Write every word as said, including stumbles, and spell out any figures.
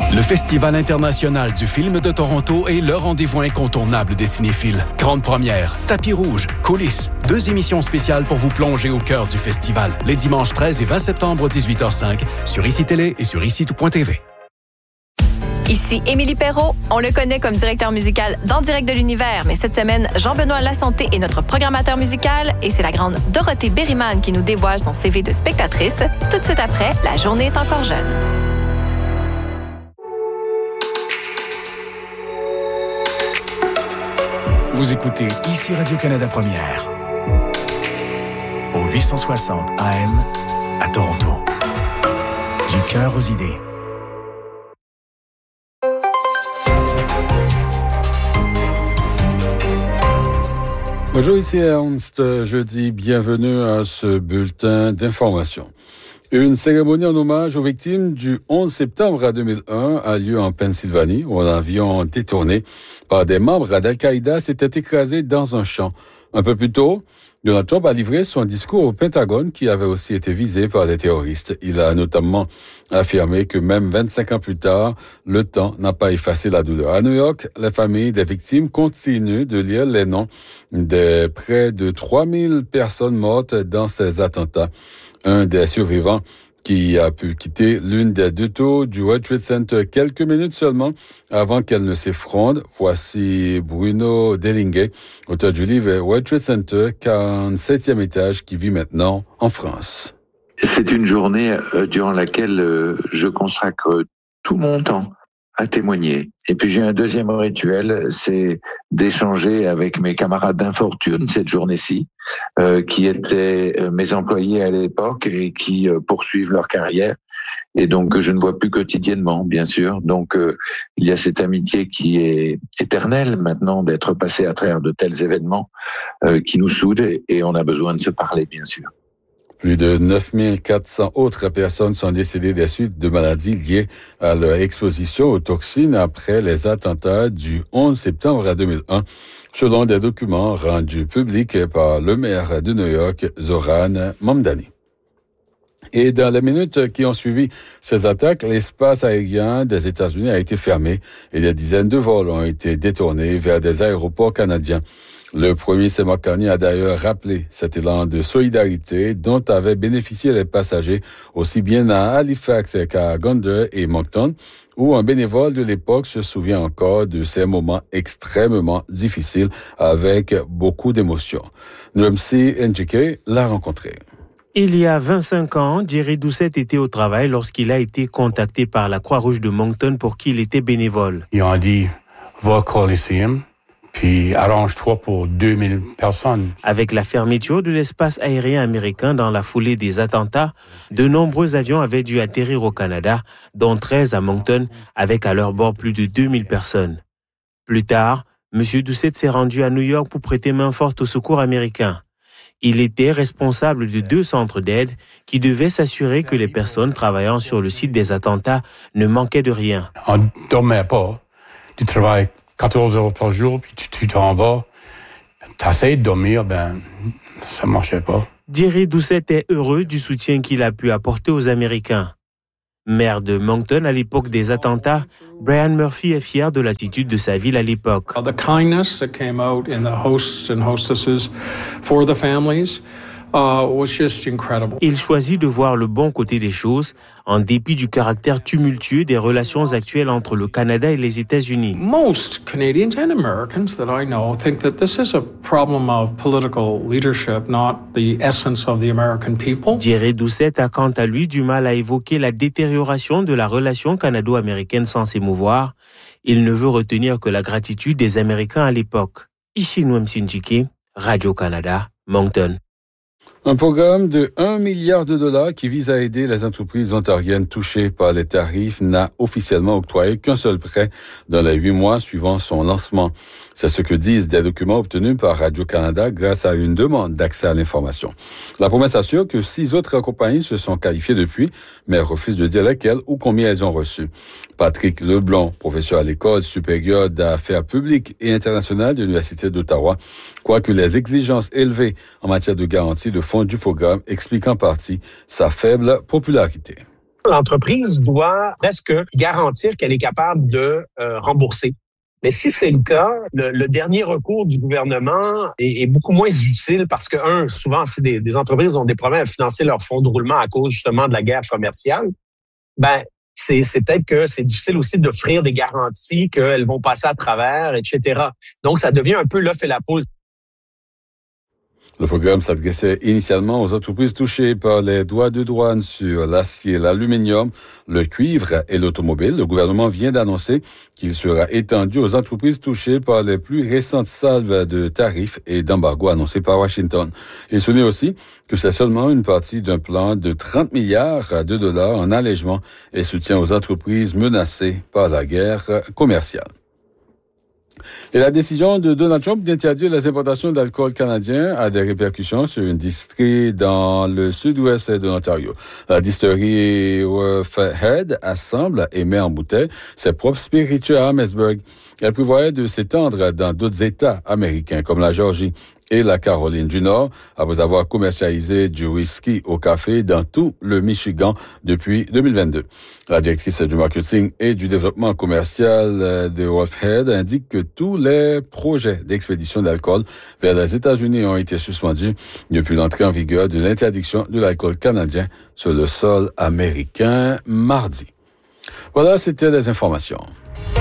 Le Festival international du film de Toronto est le rendez-vous incontournable des cinéphiles. Grande première, tapis rouge, coulisses, deux émissions spéciales pour vous plonger au cœur du festival. Les dimanches treize et vingt septembre, dix-huit heures cinq, sur I C I Télé et sur ici tout point t v. Ici Émilie Perrault. On le connaît comme directeur musical d'En Direct de l'Univers, mais cette semaine, Jean-Benoît Lasanté est notre programmateur musical et c'est la grande Dorothée Berryman qui nous dévoile son C V de spectatrice. Tout de suite après, La journée est encore jeune. Vous écoutez ici Radio-Canada Première, au huit cent soixante A M à Toronto. Du cœur aux idées. Bonjour, ici Ernst. Jeudi, bienvenue à ce bulletin d'information. Une cérémonie en hommage aux victimes du onze septembre deux mille un a lieu en Pennsylvanie, où un avion détourné par des membres d'Al-Qaïda s'était écrasé dans un champ. Un peu plus tôt, Donald Trump a livré son discours au Pentagone qui avait aussi été visé par des terroristes. Il a notamment affirmé que même vingt-cinq ans plus tard, le temps n'a pas effacé la douleur. À New York, les familles des victimes continuent de lire les noms des près de trois mille personnes mortes dans ces attentats. Un des survivants qui a pu quitter l'une des deux tours du World Trade Center quelques minutes seulement avant qu'elle ne s'effondre. Voici Bruno Delinghe, auteur du livre World Trade Center, quarante-septième étage, qui vit maintenant en France. C'est une journée durant laquelle je consacre tout mon temps à témoigner. Et puis j'ai un deuxième rituel, c'est d'échanger avec mes camarades d'infortune cette journée-ci, euh, qui étaient mes employés à l'époque et qui euh, poursuivent leur carrière, et donc que je ne vois plus quotidiennement, bien sûr. Donc euh, il y a cette amitié qui est éternelle maintenant d'être passé à travers de tels événements euh, qui nous soudent, et on a besoin de se parler, bien sûr. Plus de neuf mille quatre cents autres personnes sont décédées des suites de maladies liées à leur exposition aux toxines après les attentats du onze septembre deux mille un, selon des documents rendus publics par le maire de New York, Zoran Mamdani. Et dans les minutes qui ont suivi ces attaques, l'espace aérien des États-Unis a été fermé et des dizaines de vols ont été détournés vers des aéroports canadiens. Le premier ministre Mark Carney a d'ailleurs rappelé cet élan de solidarité dont avaient bénéficié les passagers aussi bien à Halifax qu'à Gander et Moncton, où un bénévole de l'époque se souvient encore de ces moments extrêmement difficiles avec beaucoup d'émotion. Noemsi Njike l'a rencontré. Il y a vingt-cinq ans, Jerry Doucette était au travail lorsqu'il a été contacté par la Croix-Rouge de Moncton pour qui il était bénévole. Ils ont dit, va au Coliseum, puis arrange-toi pour deux mille personnes. Avec la fermeture de l'espace aérien américain dans la foulée des attentats, de nombreux avions avaient dû atterrir au Canada, dont treize à Moncton, avec à leur bord plus de deux mille personnes. Plus tard, M. Doucette s'est rendu à New York pour prêter main forte au secours américain. Il était responsable de deux centres d'aide qui devaient s'assurer que les personnes travaillant sur le site des attentats ne manquaient de rien. On ne dormait pas. Tu travailles quatorze heures par jour, puis tu, tu t'en vas. Tu essaies de dormir, ben, ça ne marchait pas. Jerry Doucette est heureux du soutien qu'il a pu apporter aux Américains. Maire de Moncton à l'époque des attentats, Brian Murphy est fier de l'attitude de sa ville à l'époque. The kindness that came out in the hosts and hostesses for the families uh, was just incredible. Il choisit de voir le bon côté des choses, en dépit du caractère tumultueux des relations actuelles entre le Canada et les États-Unis. Most Canadians and Americans that I know think that this is a problem of political leadership, not the essence of the American people. Jerry Doucette a quant à lui du mal à évoquer la détérioration de la relation canado-américaine sans s'émouvoir. Il ne veut retenir que la gratitude des Américains à l'époque. Ici Noemsi Njike, Radio-Canada, Moncton. Un programme de un milliard de dollars qui vise à aider les entreprises ontariennes touchées par les tarifs n'a officiellement octroyé qu'un seul prêt dans les huit mois suivant son lancement. C'est ce que disent des documents obtenus par Radio-Canada grâce à une demande d'accès à l'information. La promesse assure que six autres compagnies se sont qualifiées depuis, mais refusent de dire lesquelles ou combien elles ont reçu. Patrick Leblond, professeur à l'École supérieure d'affaires publiques et internationales de l'Université d'Ottawa, croit que les exigences élevées en matière de garantie de fonds du programme expliquent en partie sa faible popularité. l'entreprise doit presque garantir qu'elle est capable de euh, rembourser. Mais si c'est le cas, le, le dernier recours du gouvernement est, est beaucoup moins utile parce que, un, souvent, si des, des entreprises ont des problèmes à financer leur fonds de roulement à cause justement de la guerre commerciale, ben c'est, c'est peut-être que c'est difficile aussi d'offrir des garanties qu'elles vont passer à travers, et cetera. Donc, ça devient un peu l'œuf et la poule. Le programme s'adressait initialement aux entreprises touchées par les droits de douane sur l'acier, l'aluminium, le cuivre et l'automobile. Le gouvernement vient d'annoncer qu'il sera étendu aux entreprises touchées par les plus récentes salves de tarifs et d'embargo annoncés par Washington. Il souligne aussi que c'est seulement une partie d'un plan de trente milliards de dollars en allègement et soutien aux entreprises menacées par la guerre commerciale. Et la décision de Donald Trump d'interdire les importations d'alcool canadien a des répercussions sur une distillerie dans le sud-ouest de l'Ontario. La distillerie Wolfhead assemble et met en bouteille ses propres spiritueux à Amherstburg. Elle prévoyait de s'étendre dans d'autres États américains comme la Géorgie et la Caroline du Nord, après avoir commercialisé du whisky au café dans tout le Michigan depuis deux mille vingt-deux. La directrice du marketing et du développement commercial de Wolfhead indique que tous les projets d'expédition d'alcool vers les États-Unis ont été suspendus depuis l'entrée en vigueur de l'interdiction de l'alcool canadien sur le sol américain mardi. Voilà, c'était les informations.